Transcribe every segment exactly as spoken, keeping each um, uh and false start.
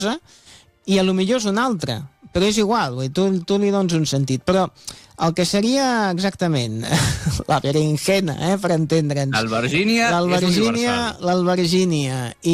i a lo millor és una altra, però és igual, vull, tu, tu li dones un sentit. Però el que seria exactament la berenjena, eh, per entendre'ns. L'albergínia és universal. L'albergínia i,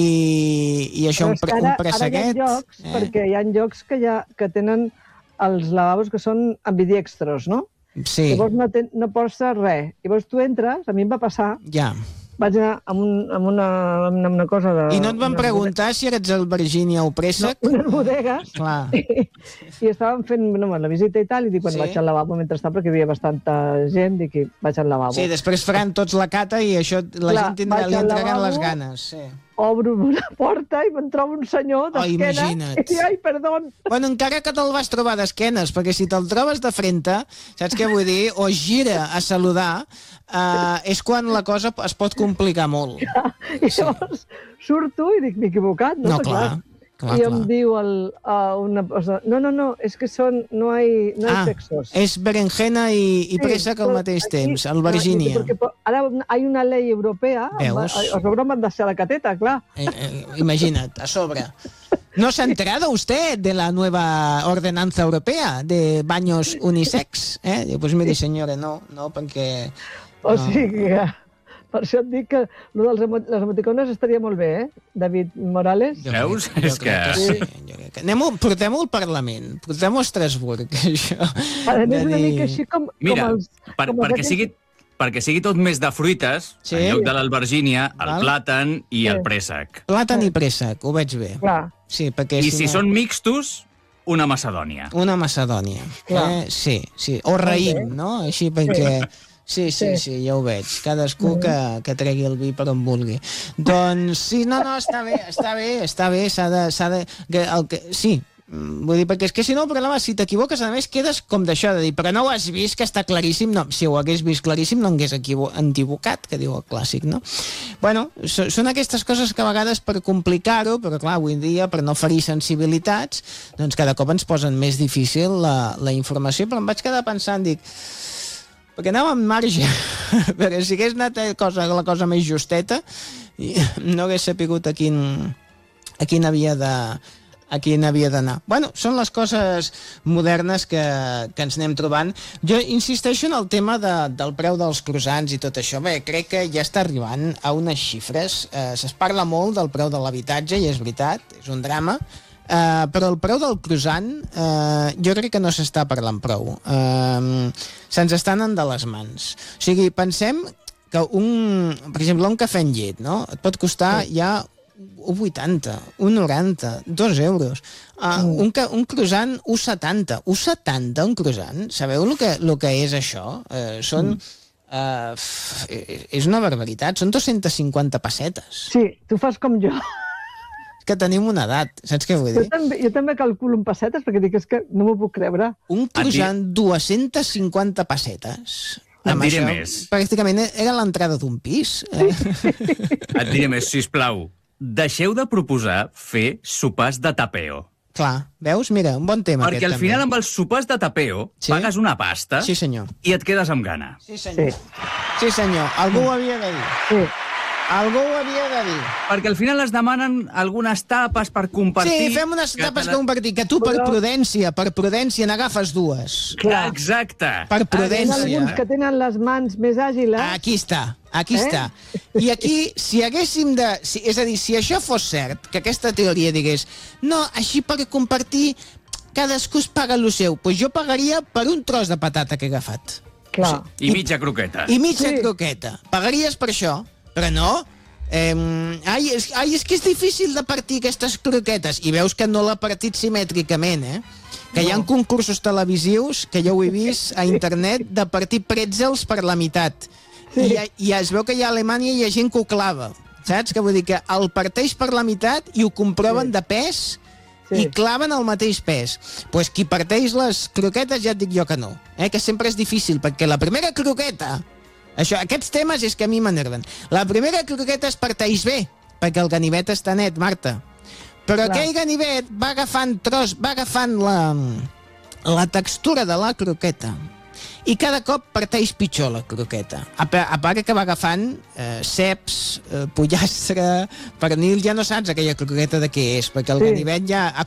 i això, un, pre, ara, un presseguet. Ara hi ha llocs, eh? perquè hi ha llocs que, ha, que tenen els lavabos que són ambidiextros, no? Sí. Llavors no, ten, no posa res. Llavors tu entres, a mi em va passar... Ja. Vaig anar amb, un, amb, una, amb una cosa de... I no et van preguntar si eres albergínia o préssec? No, unes bodegues. Clar. I, i estàvem fent no, la visita i tal, i dic, bueno, Sí. vaig al lavabo mentrestant, perquè hi havia bastanta gent, dic, vaig al lavabo. Sí, després faran tots la cata i això la Clar, gent tindrà, vaig li al entraran lavabo, les ganes. Sí. Obro una porta i me'n trobo un senyor Oh, d'esquena. imagina't. I dic, ai, perdó. Bueno, encara que te'l vas trobar d'esquenes, perquè si te'l trobes de frente, saps què vull dir? O gira a saludar, uh, és quan la cosa es pot complicar molt. I llavors surto i dic, m'he equivocat, no? No, Perquè, clar. Clar, I em clar. diu el, uh, una cosa, no, no, no, és que són, no hay, no hay Ah, sexos. és berenjena i, i préssec al però mateix aquí- temps, no, albergínia. perquè po- ara hi una llei europea, Veus? a sobre m'han de ser la cateta, clar. Eh, eh, imagina't, a sobre. ¿No se ha enterado usted de la nueva ordenanza europea de baños unisex? Eh? Pues mire, senyora, no, no, perquè... O no. sigui que, per això et dic que lo dels emo les emoticones estaria molt bé, eh, David Morales? Jo Veus? crec- jo És crec que- sí, jo crec que... Anem-ho, portem-ho al Parlament, portem-ho a Estrasburg, això. A més, de una dir- mica així com, Mira, com els... per, com els perquè, aquells- sigui, perquè sigui tot més de fruites, Sí. en lloc de l'albergínia, el Val. plàtan i Sí. el préssec. Plàtan i préssec, ho veig bé. Clar, Sí, perquè I si si no... són mixtos, una macedònia. Una macedònia. Clar. Eh? Sí, sí. O raïm, no? Així perquè... Sí, sí, sí, ja ho veig. Cadascú que, que tregui el vi per on vulgui. Doncs sí, no, no, està bé, està bé, està bé, s'ha de... S'ha de que, el que, sí, vull dir, perquè és que si no, el problema, si t'equivoques, a més, quedes com d'això, de dir, però no ho has vist, que està claríssim, no, si ho hagués vist claríssim, no hagués equivocat, que diu el clàssic, no? Bueno, so, són aquestes coses que a vegades per complicar-ho, però clar, avui en dia, per no ferir sensibilitats, doncs cada cop ens posen més difícil la, la informació, però em vaig quedar pensant, dic, perquè anava amb marge, perquè si hagués anat a cosa, la cosa més justeta, i no hagués sapigut a quin, a quin havia de a quin havia d'anar. Bueno, són les coses modernes que, que ens anem trobant. Jo insisteixo en el tema de, del preu dels croissants i tot això. Bé, crec que ja està arribant a unes xifres. Eh, es parla molt del preu de l'habitatge, i és veritat, és un drama, eh, però el preu del croissant eh, jo crec que no s'està parlant prou. Eh, se'ns estan anant de les mans. O sigui, pensem que un, per exemple, un cafè amb llet, no? Et pot costar ja un vuitanta, un noranta, dos euros. Uh, mm. un, un croissant, un setanta. Un setanta, un croissant? Sabeu el que, el que és això? Uh, són... Uh, és una barbaritat. Són dos-centes cinquanta pessetes. sí, tu fas com jo. Que tenim una edat, saps què vull Jo dir? també, jo també calculo en pessetes, perquè dic, és que no m'ho puc creure. Un croissant, dues-centes cinquanta pessetes. Et Amb diré això, més. pràcticament era l'entrada d'un pis. Eh? Et diré més, sisplau. Deixeu de proposar fer sopars de tapeo. Clar, veus? Mira, un bon tema Perquè aquest, al final també. amb els sopars de tapeo Sí? pagues una pasta Sí, senyor. i et quedes amb gana. Sí, senyor. Sí, senyor. Algú ho havia de dir. Sí. Algú ho havia de dir. Perquè al final es demanen algunes tapes per compartir. Sí, fem unes tapes te que compartir, que tu per Però- prudència, per prudència n'agafes dues. Clar. Exacte. Per Hi ha prudència. alguns que tenen les mans més àgiles. Aquí està, aquí Eh? està. I aquí, si haguéssim de... Si, és a dir, si això fos cert, que aquesta teoria digués no, així per compartir cadascú es paga el seu, doncs jo pagaria per un tros de patata que he agafat. Clar. I mitja croqueta. I mitja Sí. croqueta. Pagaries per això, però no. Eh, ai, és, ai, és que és difícil de partir aquestes croquetes. I veus que no l'ha partit simètricament, eh? Que hi ha concursos televisius, que jo ho he vist a internet, de partir pretzels per la meitat. I, I es veu que hi ha a Alemanya hi ha gent que ho clava. Saps? Que vull dir que el parteix per la meitat i ho comproven de pes Sí. i claven el mateix pes. Doncs pues qui parteix les croquetes ja et dic jo que no. Eh? Que sempre és difícil, perquè la primera croqueta... Això, aquests temes és que a mi m'enerven. La primera croqueta es parteix bé, perquè el ganivet està net, Marta. Però Clar. aquell ganivet va agafant tros, va agafant la, la textura de la croqueta. i cada cop parteix pitjor la croqueta. A, a part que va agafant eh, ceps, eh, pollastre, pernil, ja no saps aquella croqueta de què és, perquè el Sí. ganivet ja ha